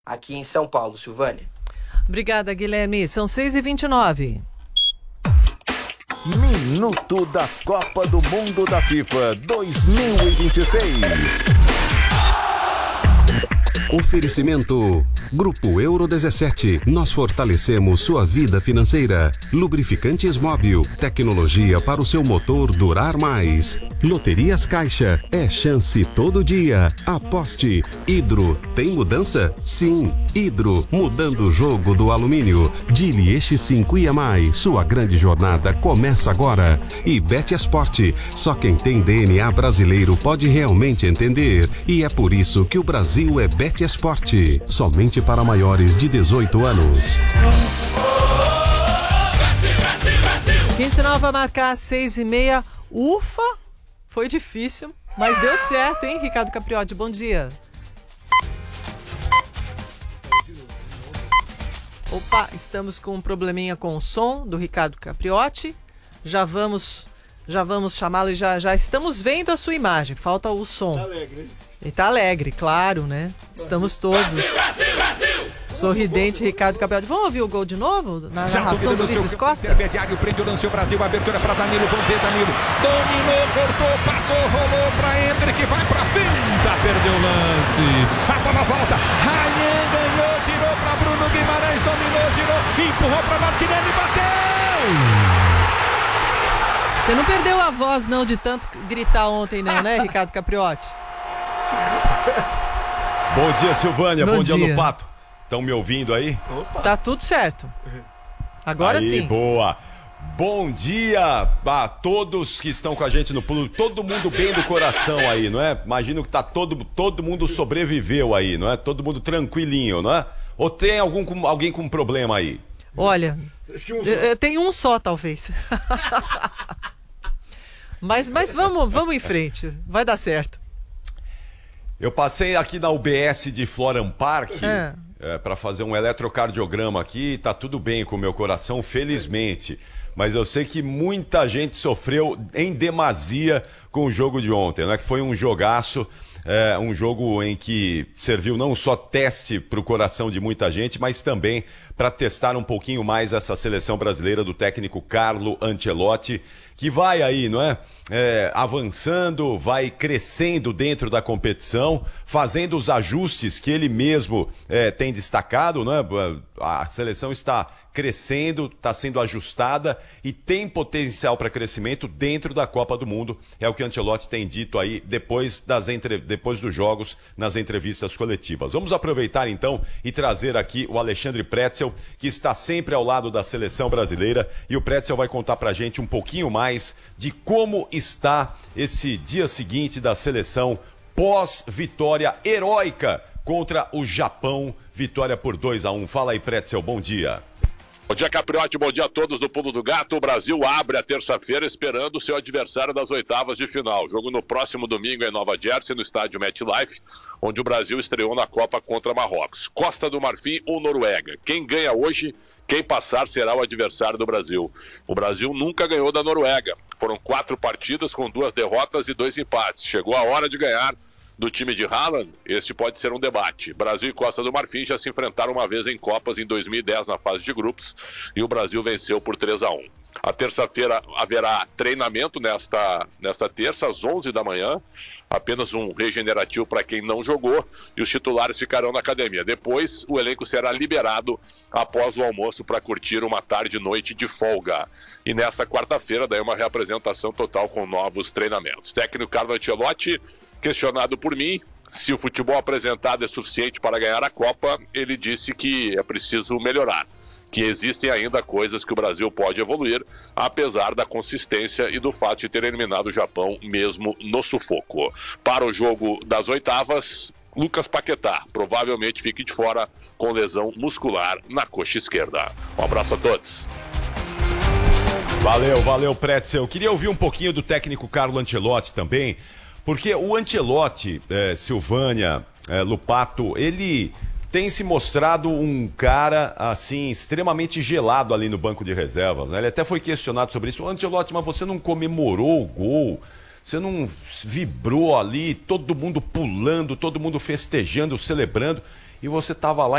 aqui em São Paulo, Silvânia. Obrigada, Guilherme. São 6h29. Minuto da Copa do Mundo da FIFA 2026. Oferecimento Grupo Euro 17. Nós fortalecemos sua vida financeira. Lubrificantes Móbil. Tecnologia para o seu motor durar mais. Loterias Caixa. É chance todo dia. Aposte. Hidro. Tem mudança? Sim. Hidro. Mudando o jogo do alumínio. Dili X5 IMI. Sua grande jornada começa agora. E Betesporte. Só quem tem DNA brasileiro pode realmente entender. E é por isso que o Brasil é Betesporte. Somente para maiores de 18 anos. 29 vai marcar 6h30. Ufa! Foi difícil, mas deu certo, hein, Ricardo Capriotti? Bom dia. Opa, estamos com um probleminha com o som do Ricardo Capriotti. Já vamos chamá-lo e já estamos vendo a sua imagem. Falta o som. Tá alegre. Ele tá alegre, claro, né? Estamos todos. Brasil, Brasil! Sorridente, Ricardo Capriotti. Vamos ouvir o gol de novo? Na narração do Ulisses Costa? Intermediário, prende o lance, o Brasil, abertura para Danilo, vamos ver Danilo. Dominou, cortou, passou, rolou para Hendrick, vai para finta, perdeu o lance. A bola volta, Ryan ganhou, girou para Bruno Guimarães, dominou, girou, empurrou para Martinelli, bateu! Você não perdeu a voz, não, de tanto gritar ontem, não, né, Ricardo Capriotti? Bom dia, Silvânia. Bom dia, Lupato. Estão me ouvindo aí? Opa. Tá tudo certo. Agora aí, sim. Boa. Bom dia a todos que estão com a gente no pulo. Todo mundo bem do coração aí, não é? Imagino que tá todo mundo sobreviveu aí, não é? Todo mundo tranquilinho, não é? Ou tem alguém com problema aí? Olha, tem um só, talvez. mas vamos em frente. Vai dar certo. Eu passei aqui na UBS de Florham Park para fazer um eletrocardiograma aqui. Tá tudo bem com o meu coração, felizmente. Mas eu sei que muita gente sofreu em demasia com o jogo de ontem, né? Que foi um jogaço, um jogo em que serviu não só teste para o coração de muita gente, mas também para testar um pouquinho mais essa seleção brasileira do técnico Carlo Ancelotti, que vai aí, não é? Avançando, vai crescendo dentro da competição, fazendo os ajustes que ele mesmo tem destacado, não é? A seleção está crescendo, está sendo ajustada e tem potencial para crescimento dentro da Copa do Mundo. É o que Ancelotti tem dito aí depois dos jogos, nas entrevistas coletivas. Vamos aproveitar então e trazer aqui o Alexandre Pretzel, que está sempre ao lado da seleção brasileira, e o Pretzel vai contar pra gente um pouquinho mais de como está esse dia seguinte da seleção pós-vitória heróica contra o Japão, vitória por 2-1. Fala aí, Pretzel, bom dia. Bom dia, Capriotti, bom dia a todos do Pulo do Gato. O Brasil abre a terça-feira esperando o seu adversário das oitavas de final. Jogo no próximo domingo em Nova Jersey, no estádio MetLife, onde o Brasil estreou na Copa contra Marrocos. Costa do Marfim ou Noruega? Quem ganha hoje, quem passar será o adversário do Brasil. O Brasil nunca ganhou da Noruega. Foram 4 partidas com 2 derrotas e 2 empates. Chegou a hora de ganhar do time de Haaland. Este pode ser um debate. Brasil e Costa do Marfim já se enfrentaram uma vez em Copas em 2010 na fase de grupos e o Brasil venceu por 3-1. A terça-feira haverá treinamento nesta terça às 11 da manhã, apenas um regenerativo para quem não jogou, e os titulares ficarão na academia. Depois o elenco será liberado após o almoço para curtir uma tarde e noite de folga. E nessa quarta-feira daí uma reapresentação total com novos treinamentos. Técnico Carlo Ancelotti, questionado por mim se o futebol apresentado é suficiente para ganhar a Copa, ele disse que é preciso melhorar, que existem ainda coisas que o Brasil pode evoluir, apesar da consistência e do fato de ter eliminado o Japão mesmo no sufoco. Para o jogo das oitavas, Lucas Paquetá provavelmente fique de fora com lesão muscular na coxa esquerda. Um abraço a todos. Valeu, Pretzel. Eu queria ouvir um pouquinho do técnico Carlo Ancelotti também, porque o Ancelotti, Silvânia, Lupato, ele tem se mostrado um cara, assim, extremamente gelado ali no banco de reservas, né? Ele até foi questionado sobre isso. Ancelotti, mas você não comemorou o gol? Você não vibrou ali, todo mundo pulando, todo mundo festejando, celebrando? e você estava lá